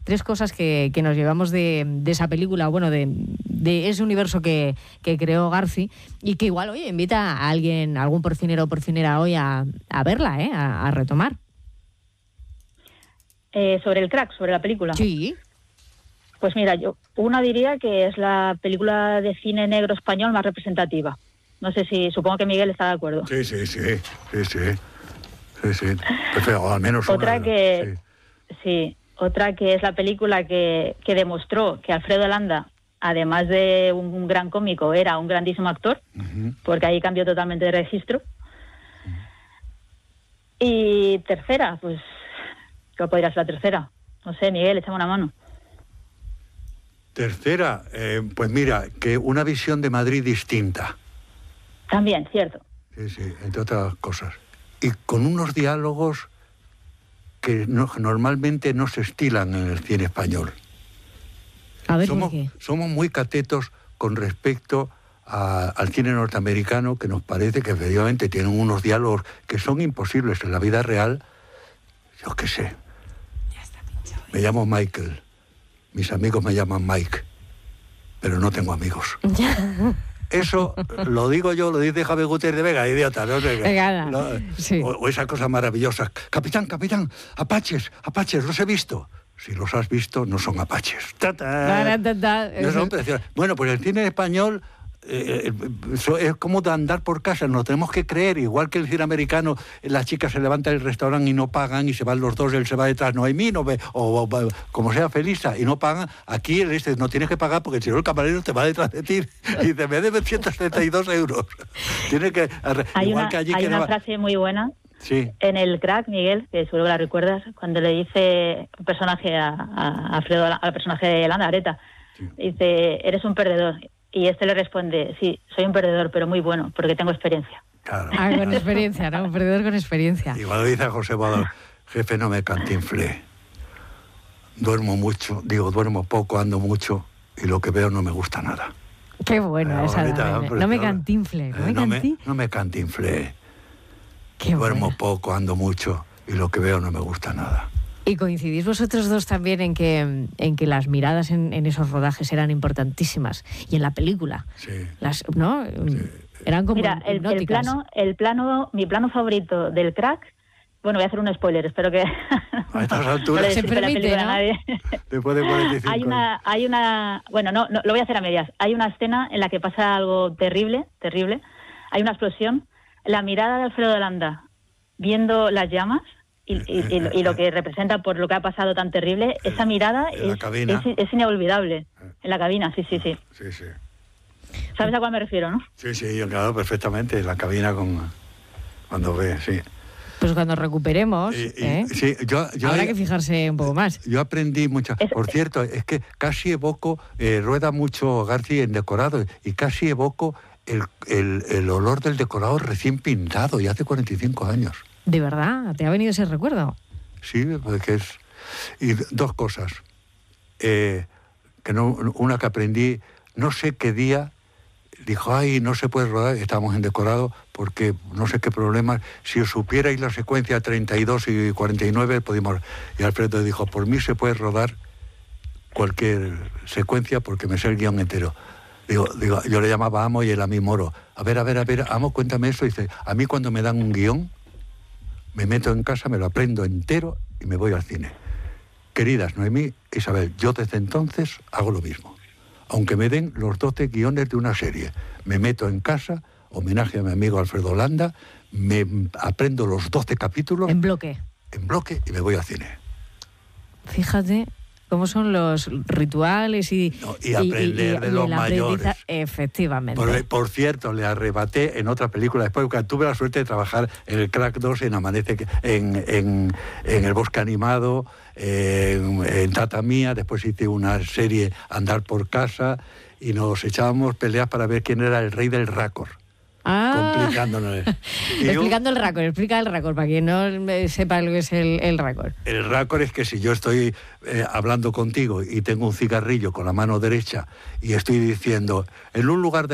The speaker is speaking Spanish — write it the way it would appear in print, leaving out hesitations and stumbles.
tres cosas que nos llevamos de esa película, bueno, de ese universo que creó Garci, y que igual, oye, invita a alguien, algún porcinero o porcinera hoy a verla, a retomar. Sobre el crack, sobre la película. Sí. Pues mira, una diría que es la película de cine negro español más representativa. No sé supongo que Miguel está de acuerdo. Sí. Pero al menos otra otra que es la película que demostró que Alfredo Landa, además de un gran cómico, era un grandísimo actor, porque ahí cambió totalmente de registro. Y tercera, pues, ¿qué podría ser la tercera? No sé, Miguel, échame una mano. Tercera, pues mira, que una visión de Madrid distinta. También, cierto. Sí, entre otras cosas. Y con unos diálogos que normalmente no se estilan en el cine español. A ver, ¿por qué? Somos muy catetos con respecto al cine norteamericano, que nos parece que efectivamente tienen unos diálogos que son imposibles en la vida real. Yo qué sé. Me llamo Michael. Mis amigos me llaman Mike. Pero no tengo amigos. Eso lo digo yo, lo dice Javier Gutiérrez de Vega, idiota, no sé qué. Sí. O esas cosas maravillosas. Capitán, apaches, los he visto. Si los has visto, no son apaches. No son preciosos. Bueno, pues el cine español es como de andar por casa, nos tenemos que creer, igual que el cine americano, las chicas se levantan del restaurante y no pagan, y se van los dos, él se va detrás, no hay mí, no ve, o como sea Felisa, y no pagan. Aquí él dice, no tienes que pagar porque si no el camarero te va detrás de ti y dice, me debe 172 euros. Tiene que, hay igual una, que allí hay que una frase muy buena. Sí. En el crack, Miguel, que seguro que la recuerdas, cuando le dice un personaje a Alfredo, al personaje de Landa, Areta, dice, eres un perdedor. Y este le responde, sí, soy un perdedor, pero muy bueno, porque tengo experiencia. Claro. Con experiencia, ¿no? Un perdedor con experiencia. Igual lo dice a José Badal, jefe, no me cantinflé. Duermo poco, ando mucho, y lo que veo no me gusta nada. Qué bueno esa. No me cantinflé. No me cantinflé. Qué Duermo buena. poco, ando mucho, y lo que veo no me gusta nada. ¿Y coincidís vosotros dos también en que las miradas en esos rodajes eran importantísimas? Y en la película. Sí. ¿No? Sí. Eran como Mira, mi plano favorito del crack, bueno, voy a hacer un spoiler, espero que... A estas alturas... se permite, ¿no? Después de 45. Hay una... Bueno, no, lo voy a hacer a medias. Hay una escena en la que pasa algo terrible. Hay una explosión. La mirada de Alfredo Landa viendo las llamas... Y lo que representa por lo que ha pasado tan terrible, esa mirada es inolvidable. En la cabina, sí. ¿Sabes a cuál me refiero, no? Sí, yo claro, perfectamente. En la cabina cuando ve, sí. Pues cuando recuperemos, sí, habrá que fijarse un poco más. Yo aprendí muchas... Por cierto, es que casi evoco, rueda mucho Garci en decorado, y casi evoco el olor del decorado recién pintado, y hace 45 años. ¿De verdad? ¿Te ha venido ese recuerdo? Sí, porque es... Y dos cosas. Una que aprendí, no sé qué día, dijo, no se puede rodar, estábamos en decorado, porque no sé qué problemas, si os supierais la secuencia 32 y 49, podíamos... Y Alfredo dijo, por mí se puede rodar cualquier secuencia, porque me sé el guión entero. Digo, yo le llamaba Amo y él a mí Moro. A ver, Amo, cuéntame eso. Y dice, a mí cuando me dan un guión, me meto en casa, me lo aprendo entero y me voy al cine. Queridas Noemí, Isabel, yo desde entonces hago lo mismo. Aunque me den los 12 guiones de una serie, me meto en casa, homenaje a mi amigo Alfredo Landa, me aprendo los 12 capítulos... En bloque, y me voy al cine. Fíjate cómo son los rituales y aprender de los mayores. Efectivamente. Por cierto, le arrebaté en otra película después, porque tuve la suerte de trabajar en el Crack 2, en Amanece, en El Bosque Animado, en Tata Mía. Después hice una serie Andar por Casa y nos echábamos peleas para ver quién era el rey del récord. Complicándonos. Explica el récord para quien no sepa lo que es el récord. El récord es que si yo estoy hablando contigo y tengo un cigarrillo con la mano derecha y estoy diciendo, en un lugar de